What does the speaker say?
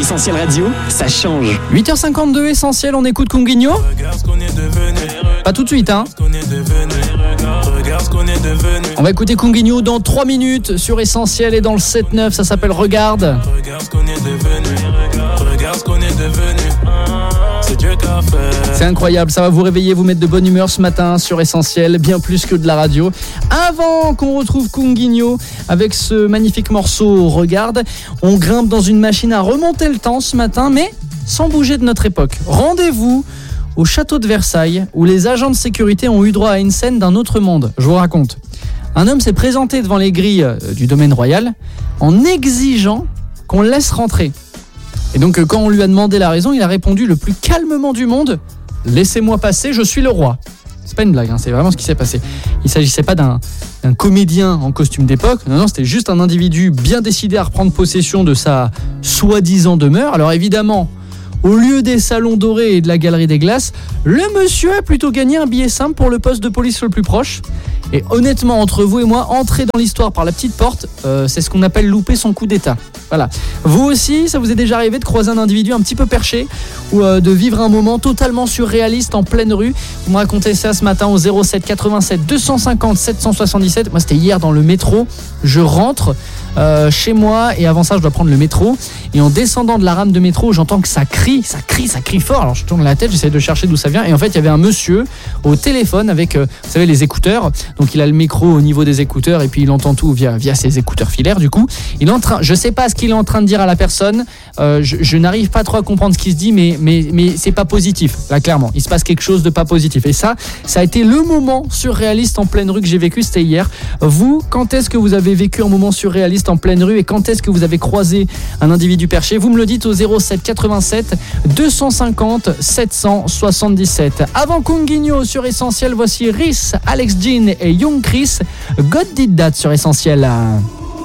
Essentiel Radio, ça change. 8h52, Essentiel, on écoute Conguinho. Pas tout de suite, hein. On va écouter Conguinho dans 3 minutes sur Essentiel et dans le 7-9, ça s'appelle Regarde. C'est incroyable, ça va vous réveiller, vous mettre de bonne humeur ce matin sur Essentiel, bien plus que de la radio. Avant qu'on retrouve Conguinho avec ce magnifique morceau Regarde, on grimpe dans une machine à remonter le temps ce matin, mais sans bouger de notre époque. Rendez-vous au château de Versailles, où les agents de sécurité ont eu droit à une scène d'un autre monde. Je vous raconte. Un homme s'est présenté devant les grilles du domaine royal en exigeant qu'on le laisse rentrer. Et donc, quand on lui a demandé la raison, il a répondu le plus calmement du monde : « Laissez-moi passer, je suis le roi ». C'est pas une blague, hein, c'est vraiment ce qui s'est passé. Il s'agissait pas d'un comédien en costume d'époque, non, c'était juste un individu bien décidé à reprendre possession de sa soi-disant demeure. Alors évidemment, au lieu des salons dorés et de la galerie des glaces, le monsieur a plutôt gagné un billet simple pour le poste de police le plus proche. Et honnêtement, entre vous et moi, entrer dans l'histoire par la petite porte, c'est ce qu'on appelle louper son coup d'état. Voilà. Vous aussi, ça vous est déjà arrivé de croiser un individu un petit peu perché ou de vivre un moment totalement surréaliste en pleine rue ? Vous me racontez ça ce matin au 07 87 250 777. Moi, c'était hier dans le métro. Je rentre chez moi et avant ça, je dois prendre le métro. Et en descendant de la rame de métro, j'entends que ça crie fort. Alors je tourne la tête, j'essaie de chercher d'où ça vient. Et en fait, il y avait un monsieur au téléphone avec, vous savez, les écouteurs. Donc il a le micro au niveau des écouteurs et puis il entend tout via ses écouteurs filaires. Du coup, il est en train, je sais pas ce qu'il est en train de dire à la personne. Je n'arrive pas trop à comprendre ce qui se dit, mais c'est pas positif. Là, clairement, il se passe quelque chose de pas positif. Et ça a été le moment surréaliste en pleine rue que j'ai vécu. C'était hier. Vous, quand est-ce que vous avez vécu un moment surréaliste en pleine rue et quand est-ce que vous avez croisé un individu perché ? Vous me le dites au 07 87 250 777. Avant Conguinho sur Essentiel, voici Rhys, Alex Jean et Young Chris. God Did That sur Essentiel.